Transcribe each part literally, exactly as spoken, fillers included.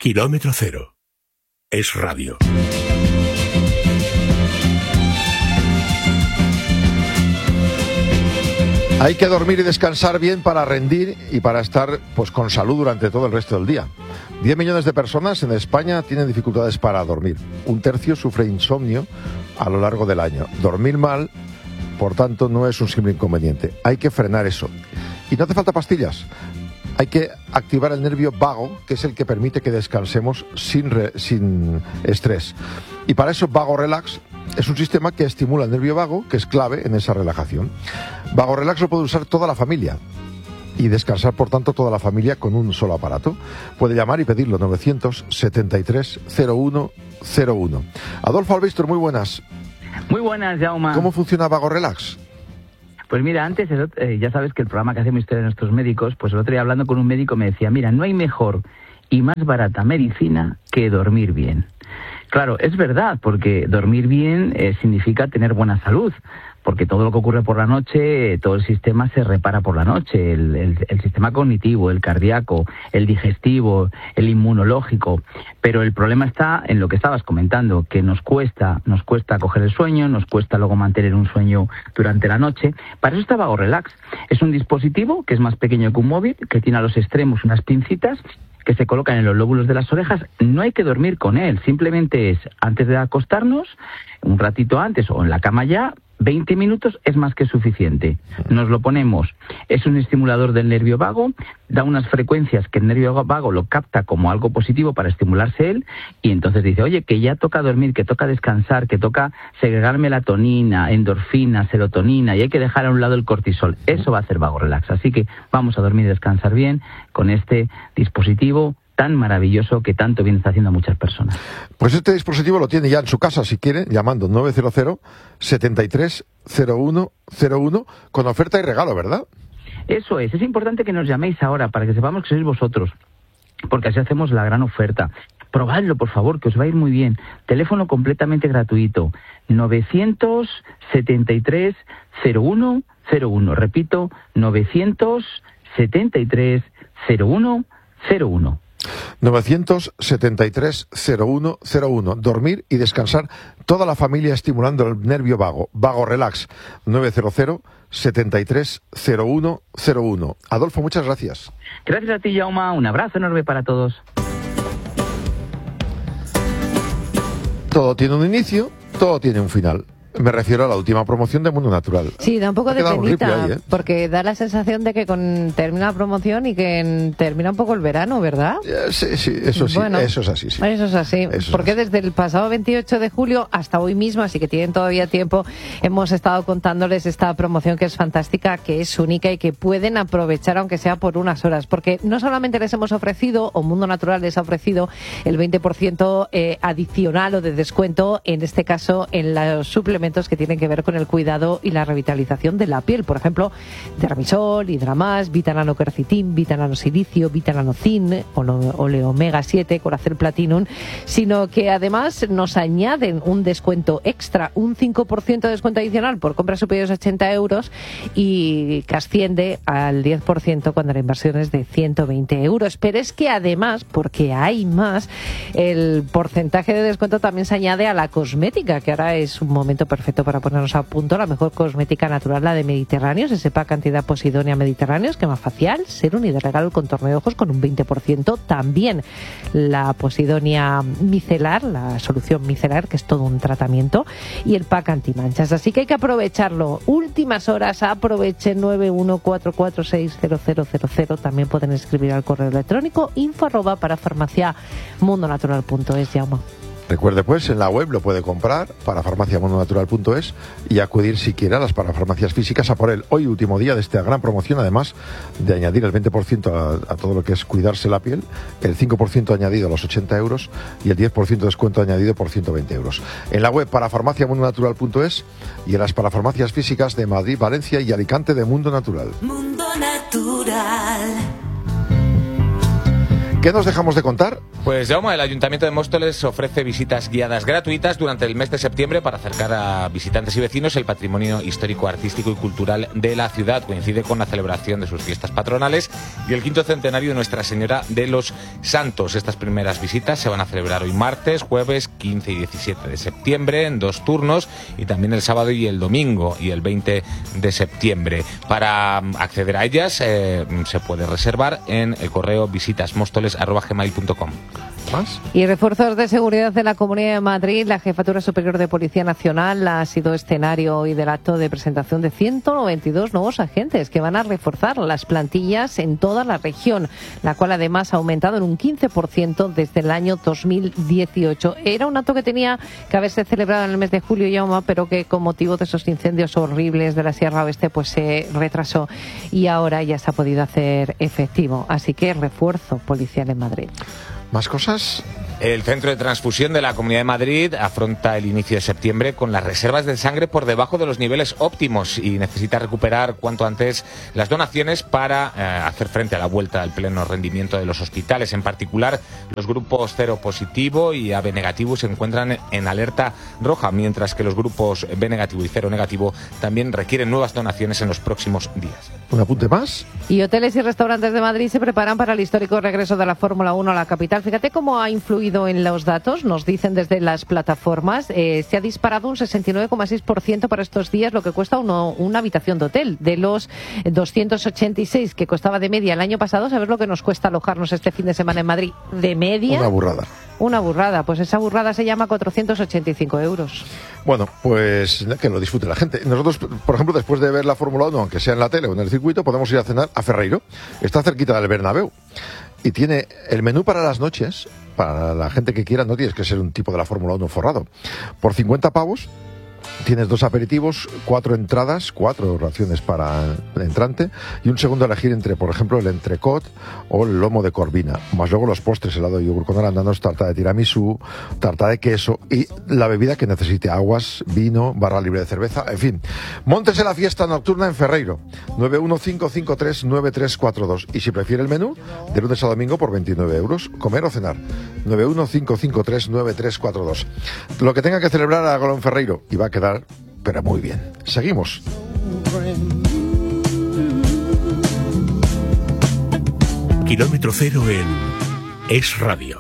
Kilómetro Cero. Es radio. Hay que dormir y descansar bien para rendir y para estar pues con salud durante todo el resto del día. diez millones de personas en España tienen dificultades para dormir. Un tercio sufre insomnio a lo largo del año. Dormir mal, por tanto, no es un simple inconveniente. Hay que frenar eso. Y no hace falta pastillas. Hay que activar el nervio vago, que es el que permite que descansemos sin, re, sin estrés. Y para eso Vago Relax es un sistema que estimula el nervio vago, que es clave en esa relajación. Vago Relax lo puede usar toda la familia y descansar, por tanto, toda la familia con un solo aparato. Puede llamar y pedirlo novecientos setenta y tres cero uno cero uno. Adolfo Albistor, muy buenas. Muy buenas, Jaume. ¿Cómo funciona Vago Relax? Pues mira, antes, eh, ya sabes que el programa que hacemos Historia de Nuestros Médicos, pues el otro día hablando con un médico me decía, mira, no hay mejor y más barata medicina que dormir bien. Claro, es verdad, porque dormir bien eh, significa tener buena salud, porque todo lo que ocurre por la noche, todo el sistema se repara por la noche, el, el, el sistema cognitivo, el cardíaco, el digestivo, el inmunológico. Pero el problema está en lo que estabas comentando, que nos cuesta, nos cuesta coger el sueño, nos cuesta luego mantener un sueño durante la noche. Para eso está Vago Relax. Es un dispositivo que es más pequeño que un móvil, que tiene a los extremos unas pincitas que se colocan en los lóbulos de las orejas. No hay que dormir con él, simplemente es antes de acostarnos, un ratito antes o en la cama ya, veinte minutos es más que suficiente. Nos lo ponemos. Es un estimulador del nervio vago, da unas frecuencias que el nervio vago lo capta como algo positivo para estimularse él, y entonces dice, oye, que ya toca dormir, que toca descansar, que toca segregar melatonina, endorfina, serotonina, y hay que dejar a un lado el cortisol. Eso va a hacer Vago Relax. Así que vamos a dormir y descansar bien con este dispositivo tan maravilloso que tanto bien está haciendo a muchas personas. Pues este dispositivo lo tiene ya en su casa, si quiere, llamando nueve cero cero setenta y tres cero uno cero uno con oferta y regalo, ¿verdad? Eso es, es importante que nos llaméis ahora para que sepamos que sois vosotros, porque así hacemos la gran oferta. Probadlo, por favor, que os va a ir muy bien. Teléfono completamente gratuito, novecientos setenta y tres cero uno cero uno. Repito, novecientos setenta y tres cero uno cero uno. novecientos setenta y tres cero uno cero uno. Dormir y descansar toda la familia estimulando el nervio vago. Vago Relax. nueve cero cero setenta y tres cero uno cero uno. Adolfo, muchas gracias. Gracias a ti, Jaume. Un abrazo enorme para todos. Todo tiene un inicio, todo tiene un final. Me refiero a la última promoción de Mundo Natural. Sí, da un poco ha de penita, ahí, ¿eh? Porque da la sensación de que con, termina la promoción y que en, termina un poco el verano, ¿verdad? Eh, sí, sí, eso sí, bueno, eso es así. Sí. Eso es así, eso porque es así. Desde el pasado veintiocho de julio hasta hoy mismo, así que tienen todavía tiempo, hemos estado contándoles esta promoción que es fantástica, que es única y que pueden aprovechar aunque sea por unas horas, porque no solamente les hemos ofrecido, o Mundo Natural les ha ofrecido el veinte por ciento eh, adicional o de descuento, en este caso en los suplementos que tienen que ver con el cuidado y la revitalización de la piel, por ejemplo, Dermisol, Hidramas, Vitananoquercitin, Vitanano-silicio, Vitanano-zin, Oleomega siete, Colacel Platinum, sino que además nos añaden un descuento extra, un cinco por ciento de descuento adicional por compras superiores a ochenta euros y que asciende al diez por ciento cuando la inversión es de ciento veinte euros. Pero es que además, porque hay más, el porcentaje de descuento también se añade a la cosmética, que ahora es un momento perfecto para ponernos a punto. La mejor cosmética natural, la de Mediterráneos, se sepa cantidad Posidonia Mediterráneos, crema facial, serum y de regalo el contorno de ojos con un veinte por ciento. También la Posidonia micelar, la solución micelar, que es todo un tratamiento, y el pack antimanchas. Así que hay que aprovecharlo. Últimas horas, aprovechen. Nueve uno cuatro cuatro seis cero cero cero cero. También pueden escribir al correo electrónico info arroba para farmacia mundo natural punto es. Jaume. Recuerde, pues, en la web lo puede comprar para farmacia mundo natural punto es y acudir si quiere a las parafarmacias físicas a por él. Hoy, último día de esta gran promoción, además de añadir el veinte por ciento a, a todo lo que es cuidarse la piel, el cinco por ciento añadido a los ochenta euros y el diez por ciento de descuento añadido por ciento veinte euros. En la web parafarmacia mundo natural punto es y en las parafarmacias físicas de Madrid, Valencia y Alicante de Mundo Natural. Mundo Natural. ¿Qué nos dejamos de contar? Pues Jaume, el Ayuntamiento de Móstoles ofrece visitas guiadas gratuitas durante el mes de septiembre para acercar a visitantes y vecinos el patrimonio histórico, artístico y cultural de la ciudad. Coincide con la celebración de sus fiestas patronales y el quinto centenario de Nuestra Señora de los Santos. Estas primeras visitas se van a celebrar hoy martes, jueves quince y diecisiete de septiembre en dos turnos, y también el sábado y el domingo y el veinte de septiembre. Para acceder a ellas eh, se puede reservar en el correo visitasmóstoles arroba gmail punto com. ¿Más? Y refuerzos de seguridad de la Comunidad de Madrid. La Jefatura Superior de Policía Nacional ha sido escenario hoy del acto de presentación de ciento noventa y dos nuevos agentes que van a reforzar las plantillas en toda la región, la cual además ha aumentado en un quince por ciento desde el año dos mil dieciocho. Era un acto que tenía que haberse celebrado en el mes de julio, Jaume, pero que con motivo de esos incendios horribles de la Sierra Oeste pues se retrasó y ahora ya se ha podido hacer efectivo. Así que refuerzo policial en Madrid. ¿Más cosas? El Centro de Transfusión de la Comunidad de Madrid afronta el inicio de septiembre con las reservas de sangre por debajo de los niveles óptimos y necesita recuperar cuanto antes las donaciones para eh, hacer frente a la vuelta al pleno rendimiento de los hospitales. En particular, los grupos cero positivo y A B negativo se encuentran en alerta roja, mientras que los grupos B negativo y cero negativo también requieren nuevas donaciones en los próximos días. ¿Un apunte más? Y hoteles y restaurantes de Madrid se preparan para el histórico regreso de la Fórmula uno a la capital. Fíjate cómo ha influido en los datos, nos dicen desde las plataformas. Eh, se ha disparado un sesenta y nueve coma seis por ciento para estos días, lo que cuesta uno, una habitación de hotel. De los doscientos ochenta y seis que costaba de media el año pasado, ¿sabes lo que nos cuesta alojarnos este fin de semana en Madrid? De media. Una burrada. Una burrada. Pues esa burrada se llama cuatrocientos ochenta y cinco euros. Bueno, pues que lo disfrute la gente. Nosotros, por ejemplo, después de ver la Fórmula uno, aunque sea en la tele o en el circuito, podemos ir a cenar a Ferreiro. Está cerquita del Bernabéu. Y tiene el menú para las noches, para la gente que quiera, no tienes que ser un tipo de la Fórmula uno forrado. Por cincuenta pavos tienes dos aperitivos, cuatro entradas, cuatro raciones para el entrante y un segundo a elegir entre, por ejemplo, el entrecot o el lomo de corvina, más luego los postres, helado de yogur con arándanos, tarta de tiramisú, tarta de queso y la bebida que necesite, aguas, vino, barra libre de cerveza, en fin. Móntese la fiesta nocturna en Ferreiro, nueve uno cinco cinco tres nueve tres cuatro dos, y si prefiere el menú, de lunes a domingo por veintinueve euros, comer o cenar, nueve uno cinco cinco tres nueve tres cuatro dos. Lo que tenga que celebrar, hágalo en Ferreiro y va a quedar pero muy bien. Seguimos. Kilómetro cero en Es Radio.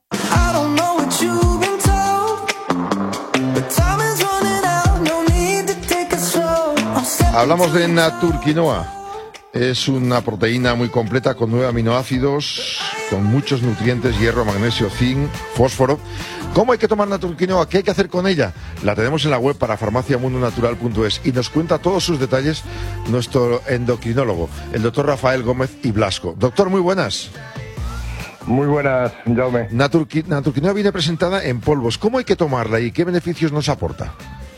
Hablamos de Naturquinoa. Es una proteína muy completa con nueve aminoácidos, con muchos nutrientes, hierro, magnesio, zinc, fósforo. ¿Cómo hay que tomar Naturquinoa? ¿Qué hay que hacer con ella? La tenemos en la web para farmacia mundo natural punto es y nos cuenta todos sus detalles nuestro endocrinólogo, el doctor Rafael Gómez y Blasco. Doctor, muy buenas. Muy buenas, Jaume. Naturqui- Naturquinoa viene presentada en polvos. ¿Cómo hay que tomarla y qué beneficios nos aporta?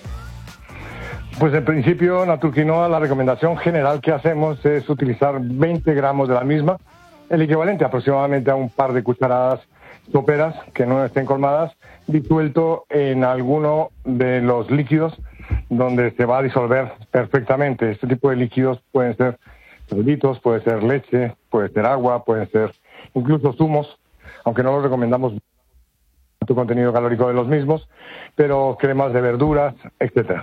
Pues en principio, Naturquinoa, la recomendación general que hacemos es utilizar veinte gramos de la misma, el equivalente aproximadamente a un par de cucharadas soperas que no estén colmadas, disuelto en alguno de los líquidos donde se va a disolver perfectamente. Este tipo de líquidos pueden ser polvitos, puede ser leche, puede ser agua, pueden ser incluso zumos, aunque no los recomendamos tu contenido calórico de los mismos, pero cremas de verduras, etcétera.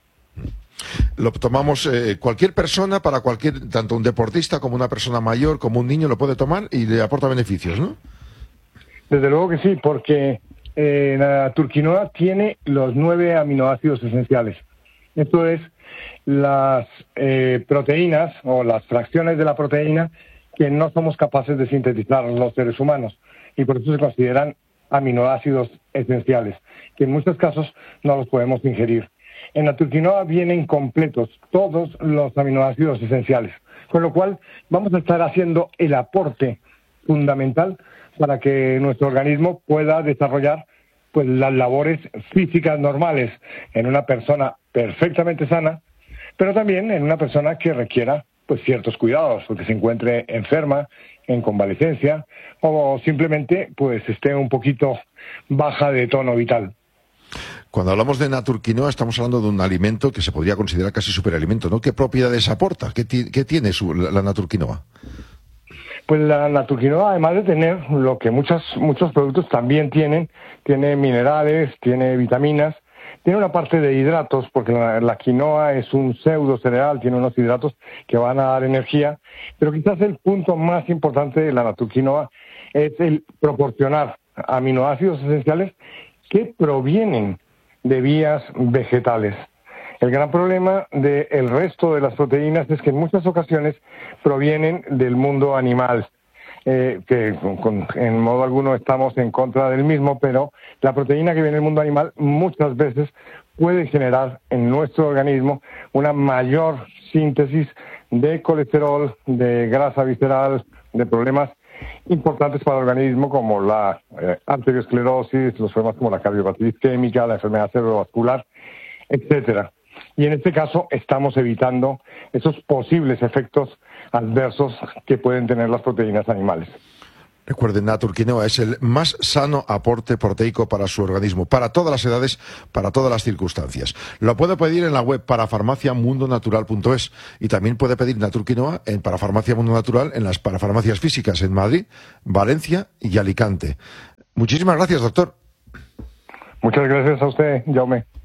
Lo tomamos eh, cualquier persona, para cualquier, tanto un deportista como una persona mayor, como un niño, lo puede tomar y le aporta beneficios, ¿no? Desde luego que sí, porque eh, la Naturquinoa tiene los nueve aminoácidos esenciales. Esto es las eh, proteínas o las fracciones de la proteína que no somos capaces de sintetizar los seres humanos y por eso se consideran aminoácidos esenciales, que en muchos casos no los podemos ingerir. En Naturquinoa vienen completos todos los aminoácidos esenciales, con lo cual vamos a estar haciendo el aporte fundamental para que nuestro organismo pueda desarrollar pues las labores físicas normales en una persona perfectamente sana, pero también en una persona que requiera pues ciertos cuidados, o que se encuentre enferma, en convalecencia, o simplemente pues esté un poquito baja de tono vital. Cuando hablamos de Naturquinoa estamos hablando de un alimento que se podría considerar casi superalimento, ¿no? ¿Qué propiedades aporta? ¿Qué, ti- qué tiene su, la, la Naturquinoa? Pues la naturquinoa, además de tener lo que muchos, muchos productos también tienen, tiene minerales, tiene vitaminas, tiene una parte de hidratos, porque la, la quinoa es un pseudo cereal, tiene unos hidratos que van a dar energía, pero quizás el punto más importante de la naturquinoa es el proporcionar aminoácidos esenciales que provienen de vías vegetales. El gran problema del resto de las proteínas es que en muchas ocasiones provienen del mundo animal, eh, que con, con, en modo alguno estamos en contra del mismo, pero la proteína que viene del mundo animal muchas veces puede generar en nuestro organismo una mayor síntesis de colesterol, de grasa visceral, de problemas importantes para el organismo como la eh, arteriosclerosis, los problemas como la cardiopatía isquémica, la enfermedad cerebrovascular, etcétera. Y en este caso estamos evitando esos posibles efectos adversos que pueden tener las proteínas animales. Recuerden, Naturquinoa es el más sano aporte proteico para su organismo, para todas las edades, para todas las circunstancias. Lo puede pedir en la web parafarmacia mundo natural punto es y también puede pedir Naturquinoa en Parafarmacia Mundo Natural en las parafarmacias físicas en Madrid, Valencia y Alicante. Muchísimas gracias, doctor. Muchas gracias a usted, Jaume.